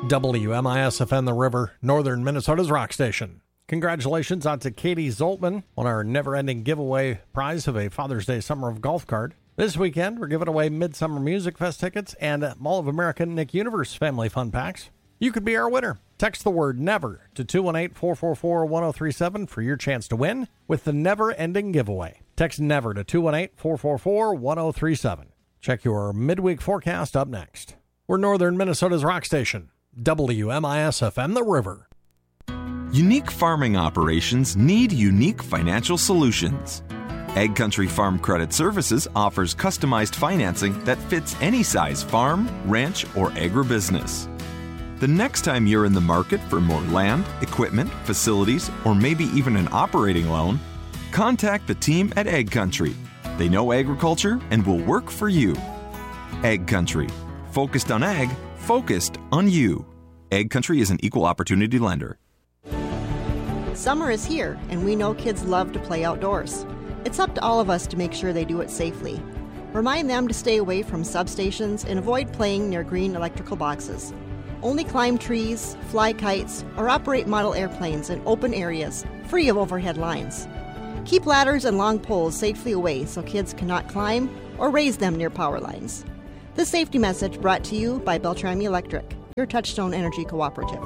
WMIS-FM The River, northern Minnesota's rock station. Congratulations out to Katie Zoltman on our never-ending giveaway prize of a Father's Day Summer of Golf card. This weekend, we're giving away Midsummer Music Fest tickets and Mall of America Nick Universe Family Fun Packs. You could be our winner. Text the word NEVER to 218-444-1037 for your chance to win with the never-ending giveaway. Text NEVER to 218-444-1037. Check your midweek forecast up next. We're northern Minnesota's rock station, WMIS-FM The River. Unique farming operations need unique financial solutions. Ag Country Farm Credit Services offers customized financing that fits any size farm, ranch, or agribusiness. The next time you're in the market for more land, equipment, facilities, or maybe even an operating loan, contact the team at Ag Country. They know agriculture and will work for you. Ag Country. Focused on ag, focused on you. Ag Country is an equal opportunity lender. Summer is here, and we know kids love to play outdoors. It's up to all of us to make sure they do it safely. Remind them to stay away from substations and avoid playing near green electrical boxes. Only climb trees, fly kites, or operate model airplanes in open areas, free of overhead lines. Keep ladders and long poles safely away so kids cannot climb or raise them near power lines. This safety message brought to you by Beltrami Electric, your Touchstone Energy Cooperative.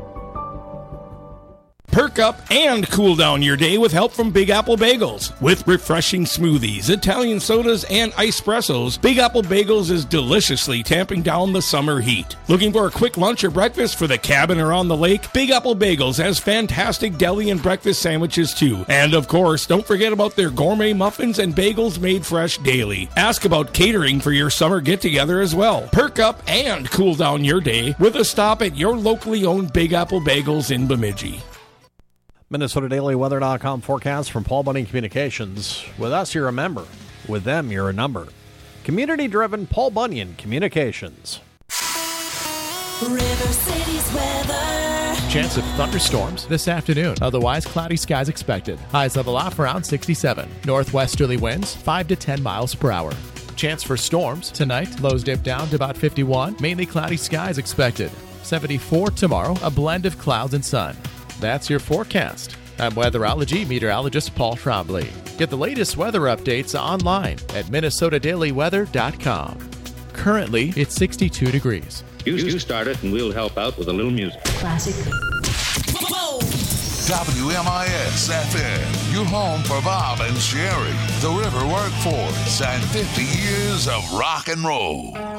Perk up and cool down your day with help from Big Apple Bagels. With refreshing smoothies, Italian sodas, and espressos, Big Apple Bagels is deliciously tamping down the summer heat. Looking for a quick lunch or breakfast for the cabin or on the lake? Big Apple Bagels has fantastic deli and breakfast sandwiches too. And of course, don't forget about their gourmet muffins and bagels made fresh daily. Ask about catering for your summer get-together as well. Perk up and cool down your day with a stop at your locally owned Big Apple Bagels in Bemidji. MinnesotaDailyWeather.com forecast from Paul Bunyan Communications. With us, you're a member. With them, you're a number. Community-driven Paul Bunyan Communications. River City's weather. Chance of thunderstorms this afternoon. Otherwise, cloudy skies expected. Highs level off around 67. Northwesterly winds 5 to 10 miles per hour. Chance for storms tonight. Lows dip down to about 51. Mainly cloudy skies expected. 74 tomorrow. A blend of clouds and sun. That's your forecast. I'm weatherology meteorologist Paul Trombley. Get the latest weather updates online at MinnesotaDailyWeather.com. Currently, it's 62 degrees. You start it and we'll help out with a little music. Classic. WMIS FM, your home for Bob and Sherry, the River Workforce, and 50 years of rock and roll.